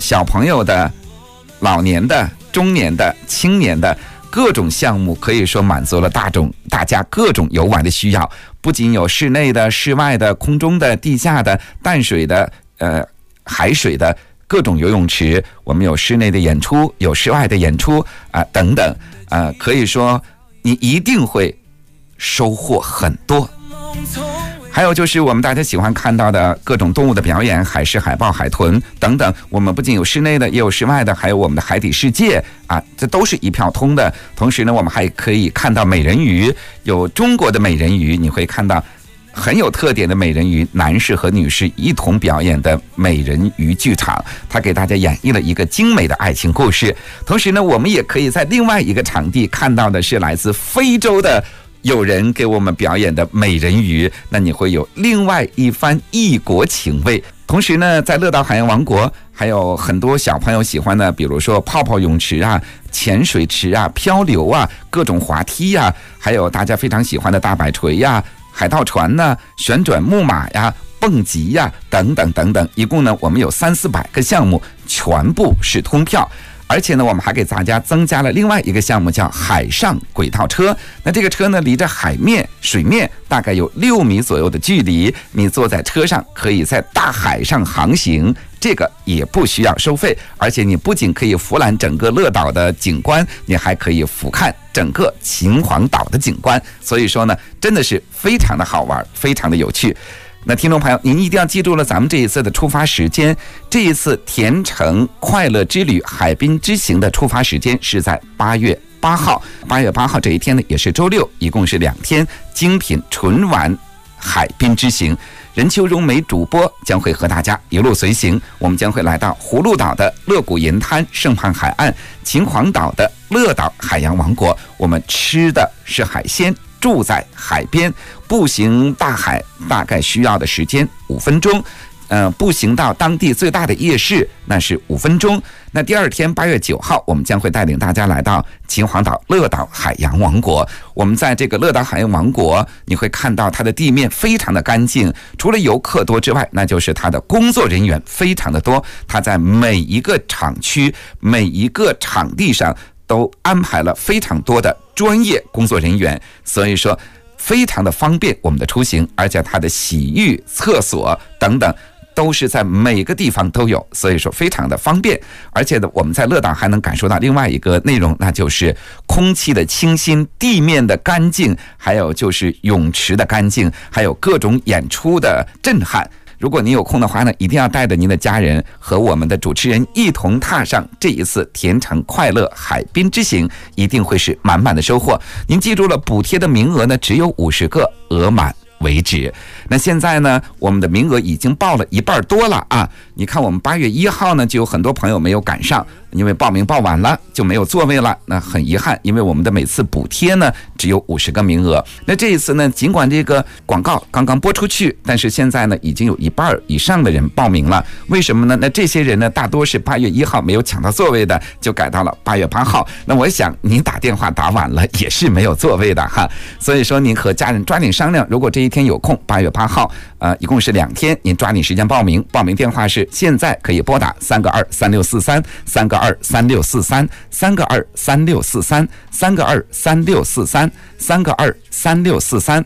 小朋友的、老年的、中年的、青年的各种项目，可以说满足了大家各种游玩的需要。不仅有室内的、室外的、空中的、地下的、淡水的、海水的各种游泳池，我们有室内的演出，有室外的演出等等可以说你一定会收获很多。还有就是我们大家喜欢看到的各种动物的表演，海狮、海豹、海豚等等。我们不仅有室内的，也有室外的，还有我们的海底世界这都是一票通的。同时呢，我们还可以看到美人鱼，有中国的美人鱼，你会看到很有特点的美人鱼，男士和女士一同表演的美人鱼剧场，它给大家演绎了一个精美的爱情故事。同时呢，我们也可以在另外一个场地看到的是来自非洲的有人给我们表演的美人鱼，那你会有另外一番异国情味。同时呢，在乐岛海洋王国还有很多小朋友喜欢的，比如说泡泡泳池潜水池漂流各种滑梯还有大家非常喜欢的大摆锤海盗船旋转木马蹦极等等等等。一共呢，我们有300-400个项目，全部是通票。而且呢，我们还给大家增加了另外一个项目，叫海上轨道车。那这个车呢，离着水面大概有6米左右的距离，你坐在车上可以在大海上航行，这个也不需要收费。而且你不仅可以俯览整个乐岛的景观，你还可以俯瞰整个秦皇岛的景观。所以说呢，真的是非常的好玩，非常的有趣。那听众朋友，您一定要记住了咱们这一次的出发时间。这一次甜橙快乐之旅海滨之行的出发时间是在8月8号。8月8号这一天呢，也是周六，一共是2天精品纯玩海滨之行。任秋荣美主播将会和大家一路随行，我们将会来到葫芦岛的乐谷银滩圣畔海岸，秦皇岛的乐岛海洋王国。我们吃的是海鲜，住在海边，步行大海大概需要的时间5分钟，步行到当地最大的夜市那是5分钟。那第二天8月9号，我们将会带领大家来到秦皇岛乐岛海洋王国。我们在这个乐岛海洋王国，你会看到它的地面非常的干净，除了游客多之外，那就是它的工作人员非常的多。它在每一个厂区、每一个场地上都安排了非常多的专业工作人员，所以说非常的方便我们的出行。而且它的洗浴、厕所等等都是在每个地方都有，所以说非常的方便。而且呢，我们在乐岛还能感受到另外一个内容，那就是空气的清新、地面的干净，还有就是泳池的干净，还有各种演出的震撼。如果您有空的话呢，一定要带着您的家人和我们的主持人一同踏上这一次甜橙快乐海滨之行，一定会是满满的收获。您记住了，补贴的名额呢只有50个，额满为止。那现在呢，我们的名额已经报了1半多了你看我们8月1号呢，就有很多朋友没有赶上，因为报名报晚了就没有座位了。那很遗憾，因为我们的每次补贴呢只有50个名额。那这一次呢，尽管这个广告刚刚播出去，但是现在呢已经有1半以上的人报名了。为什么呢？那这些人呢，大多是8月1号没有抢到座位的，就改到了8月8号。那我想您打电话打晚了也是没有座位的所以说您和家人抓紧商量，如果这一天有空，8月8号一共是2天，您抓紧时间报名。报名电话是现在可以拨打3个23643 3个23643 3个23643 3个23643 3个23643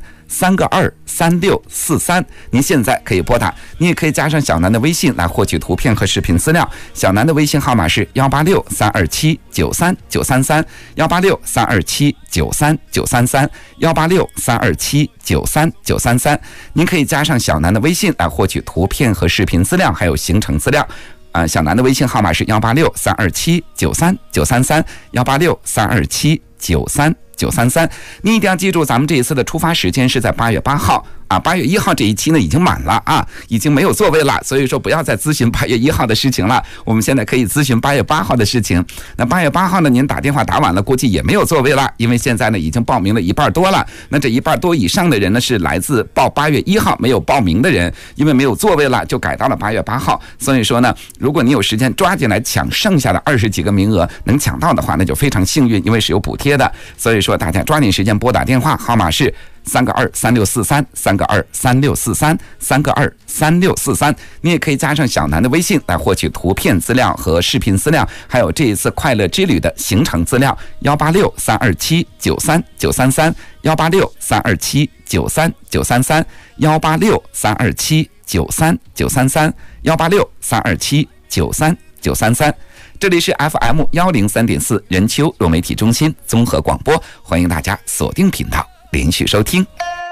3个23643，您现在可以拨打，你也可以加上小南的微信来获取图片和视频资料。小南的微信号码是186-327-93933 186-327-93933 186-327-93933，您可以加上小南的微信来获取图片和视频资料，还有行程资料。小南的微信号码是186-327-93933 186-327-93933。你一定要记住，咱们这一次的出发时间是在8月8号8月1号这一期呢已经满了已经没有座位了，所以说不要再咨询8月1号的事情了，我们现在可以咨询8月8号的事情。那8月8号呢，您打电话打晚了，估计也没有座位了，因为现在呢已经报名了1半多了。那这1半多以上的人呢，是来自报8月1号没有报名的人，因为没有座位了，就改到了8月8号。所以说呢，如果你有时间抓紧来抢剩下的20几个名额，能抢到的话，那就非常幸运，因为是有补贴的。所以说说大家抓紧时间拨打电话，号码是3个23643，3个23643，3个23643。你也可以加上小南的微信来获取图片资料和视频资料，还有这一次快乐之旅的行程资料。186-327-93933，186-327-93933，186-327-93933。这里是 FM103.4 人丘融媒体中心综合广播，欢迎大家锁定频道连续收听。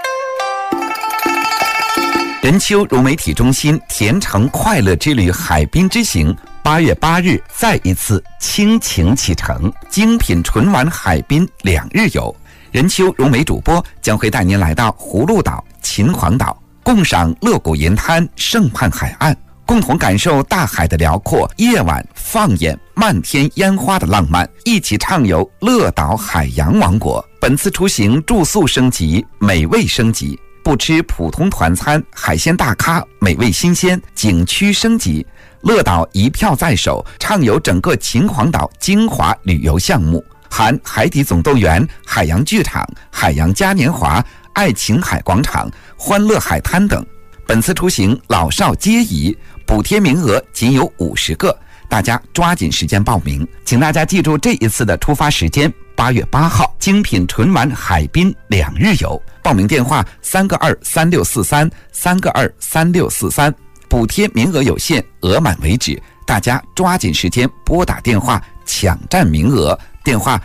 人丘融媒体中心甜橙快乐之旅海滨之行8月8日再一次倾情启程，精品纯玩海滨2日游。人丘融媒主播将会带您来到葫芦岛、秦皇岛，共赏乐谷银滩、盛畔海岸，共同感受大海的辽阔，夜晚放眼漫天烟花的浪漫，一起畅游乐岛海洋王国。本次出行住宿升级，美味升级，不吃普通团餐，海鲜大咖，美味新鲜，景区升级。乐岛一票在手，畅游整个秦皇岛精华旅游项目，含海底总动员、海洋剧场、海洋嘉年华、爱琴海广场、欢乐海滩等。本次出行老少皆宜，补贴名额仅有50个，大家抓紧时间报名。请大家记住这一次的出发时间，8月8号，精品纯玩海滨2日游。报名电话3个23643，3个23643，补贴名额有限，额满为止，大家抓紧时间拨打电话抢占名额。电话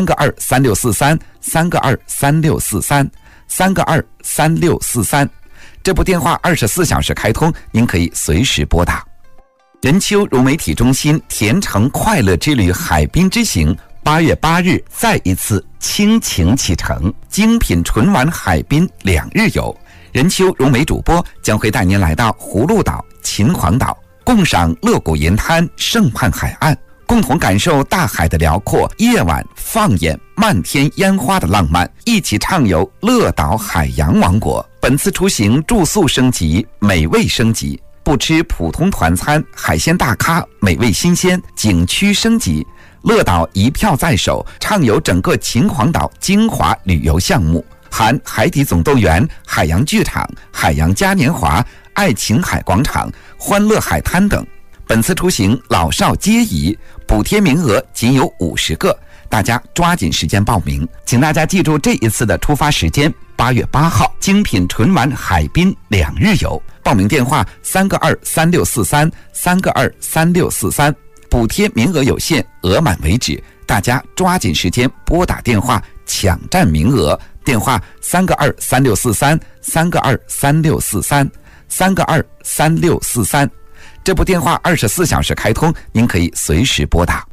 3个23643，3个23643，3个23643。这部电话24小时开通，您可以随时拨打。人丘融媒体中心甜橙快乐之旅海滨之行8月8日再一次倾情启程，精品纯玩海滨2日游。人丘融媒主播将会带您来到葫芦岛、秦皇岛，共赏乐谷银滩、盛畔海岸，共同感受大海的辽阔，夜晚放眼漫天烟花的浪漫，一起畅游乐岛海洋王国。本次出行住宿升级，美味升级，不吃普通团餐，海鲜大咖，美味新鲜，景区升级。乐岛一票在手，畅游整个秦皇岛精华旅游项目，含海底总动员、海洋剧场、海洋嘉年华、爱琴海广场、欢乐海滩等。本次出行老少皆宜，补贴名额仅有50个，大家抓紧时间报名。请大家记住这一次的出发时间，8月8号，精品纯玩海滨2日游。报名电话3个23643，3个23643，补贴名额有限，额满为止，大家抓紧时间拨打电话抢占名额。电话3个23643，3个23643，3个23643。这部电话24小时开通，您可以随时拨打。